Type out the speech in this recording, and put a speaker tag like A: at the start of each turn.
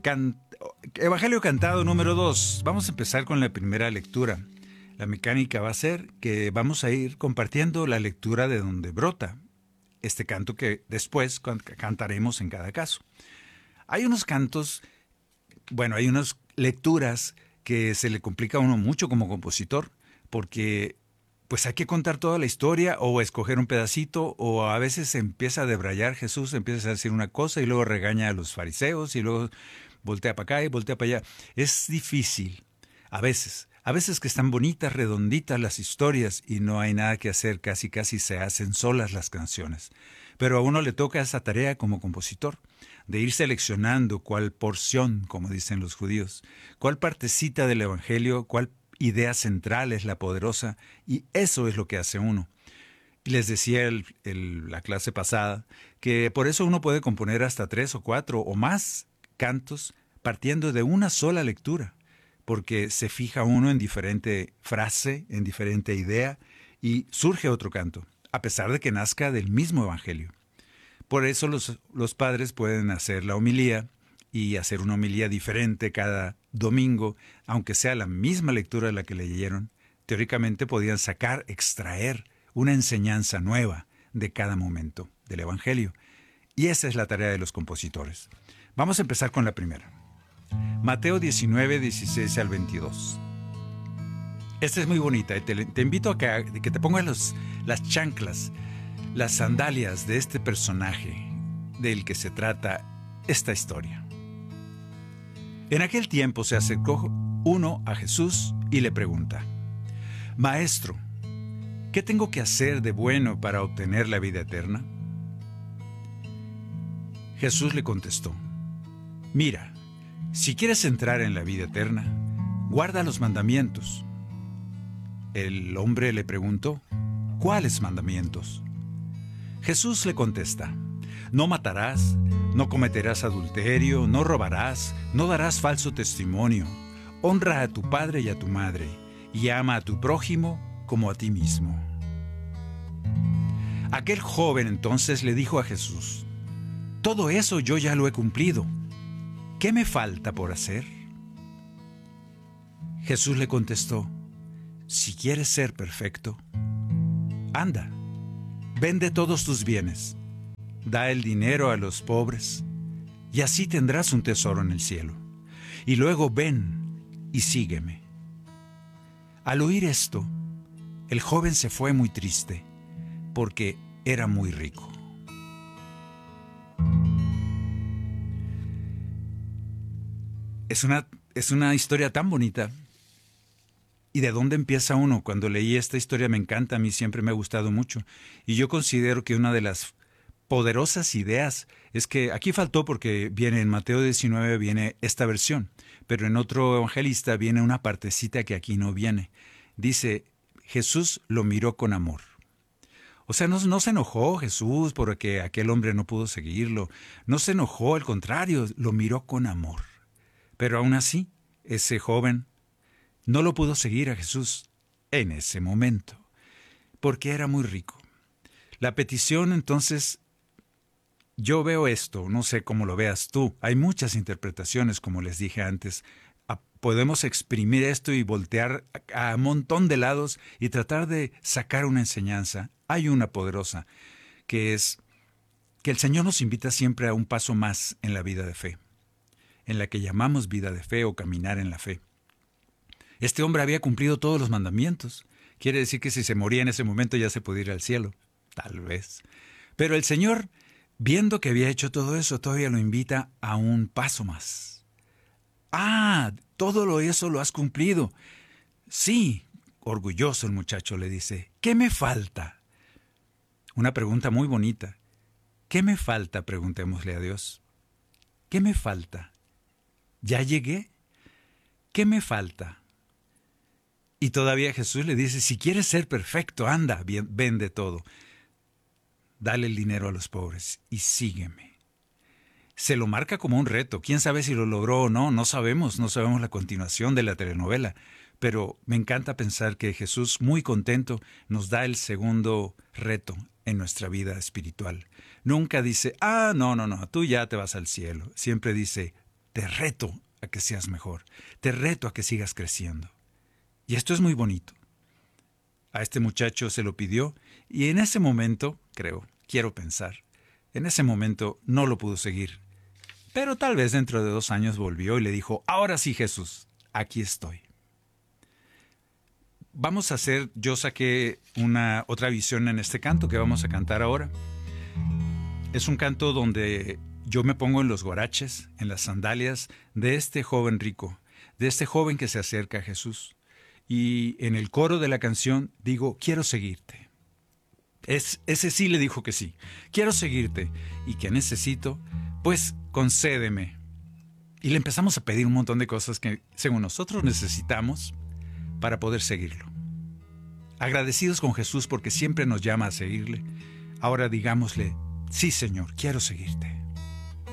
A: Evangelio cantado número 2. Vamos a empezar con la primera lectura. La mecánica va a ser que vamos a ir compartiendo la lectura de donde brota este canto que después cantaremos en cada caso. Hay unos cantos, hay unas lecturas que se le complica a uno mucho como compositor, porque pues hay que contar toda la historia o escoger un pedacito, o a veces se empieza a debrayar Jesús, empieza a decir una cosa y luego regaña a los fariseos y luego voltea para acá y voltea para allá. Es difícil, a veces que están bonitas, redonditas las historias y no hay nada que hacer, casi se hacen solas las canciones. Pero a uno le toca esa tarea como compositor, de ir seleccionando cuál porción, como dicen los judíos, cuál partecita del Evangelio, cuál idea central es la poderosa, y eso es lo que hace uno. Y les decía la clase pasada que por eso uno puede componer hasta 3 o 4 o más cantos partiendo de una sola lectura, porque se fija uno en diferente frase, en diferente idea, y surge otro canto, a pesar de que nazca del mismo Evangelio. Por eso los padres pueden hacer la homilía y hacer una homilía diferente cada domingo, aunque sea la misma lectura de la que leyeron. Teóricamente podían extraer una enseñanza nueva de cada momento del Evangelio. Y esa es la tarea de los compositores. Vamos a empezar con la primera. Mateo 19, 16 al 22. Esta es muy bonita. Te invito a que te pongas las chanclas, las sandalias de este personaje del que se trata esta historia. En aquel tiempo se acercó uno a Jesús y le pregunta: Maestro, ¿qué tengo que hacer de bueno para obtener la vida eterna? Jesús le contestó: Mira, si quieres entrar en la vida eterna, guarda los mandamientos. El hombre le preguntó: ¿Cuáles mandamientos? Jesús le contesta: No matarás, no cometerás adulterio, no robarás, no darás falso testimonio, honra a tu padre y a tu madre, y ama a tu prójimo como a ti mismo. Aquel joven entonces le dijo a Jesús: Todo eso yo ya lo he cumplido. ¿Qué me falta por hacer? Jesús le contestó: Si quieres ser perfecto, anda, vende todos tus bienes, da el dinero a los pobres, y así tendrás un tesoro en el cielo. Y luego ven y sígueme. Al oír esto, el joven se fue muy triste, porque era muy rico. Es una historia tan bonita. ¿Y de dónde empieza uno? Cuando leí esta historia me encanta, a mí siempre me ha gustado mucho. Y yo considero que una de las poderosas ideas es que aquí faltó porque viene en Mateo 19, viene esta versión, pero en otro evangelista viene una partecita que aquí no viene. Dice, Jesús lo miró con amor. O sea, no se enojó Jesús porque aquel hombre no pudo seguirlo. No se enojó, al contrario, lo miró con amor. Pero aún así, ese joven no lo pudo seguir a Jesús en ese momento, porque era muy rico. La petición, entonces, yo veo esto, no sé cómo lo veas tú. Hay muchas interpretaciones, como les dije antes. Podemos exprimir esto y voltear a un montón de lados y tratar de sacar una enseñanza. Hay una poderosa, que es que el Señor nos invita siempre a un paso más en la vida de fe, en la que llamamos vida de fe o caminar en la fe. Este hombre había cumplido todos los mandamientos. Quiere decir que si se moría en ese momento ya se podía ir al cielo. Tal vez. Pero el Señor, viendo que había hecho todo eso, todavía lo invita a un paso más. Todo eso lo has cumplido. Sí, orgulloso el muchacho le dice, ¿qué me falta? Una pregunta muy bonita. ¿Qué me falta? Preguntémosle a Dios. ¿Qué me falta? ¿Ya llegué? ¿Qué me falta? Y todavía Jesús le dice, si quieres ser perfecto, anda, vende todo. Dale el dinero a los pobres y sígueme. Se lo marca como un reto. ¿Quién sabe si lo logró o no? No sabemos la continuación de la telenovela. Pero me encanta pensar que Jesús, muy contento, nos da el segundo reto en nuestra vida espiritual. Nunca dice, no, tú ya te vas al cielo. Siempre dice, te reto a que seas mejor, te reto a que sigas creciendo. Y esto es muy bonito. A este muchacho se lo pidió y en ese momento, quiero pensar, en ese momento no lo pudo seguir. Pero tal vez dentro de 2 años volvió y le dijo, ahora sí, Jesús, aquí estoy. Yo saqué otra visión en este canto que vamos a cantar ahora. Es un canto donde yo me pongo en los guaraches, en las sandalias de este joven rico, de este joven que se acerca a Jesús. Y en el coro de la canción digo, quiero seguirte. Ese sí le dijo que sí. Quiero seguirte. ¿Y qué necesito? Pues concédeme. Y le empezamos a pedir un montón de cosas que, según nosotros, necesitamos para poder seguirlo. Agradecidos con Jesús porque siempre nos llama a seguirle. Ahora digámosle, sí, Señor, quiero seguirte.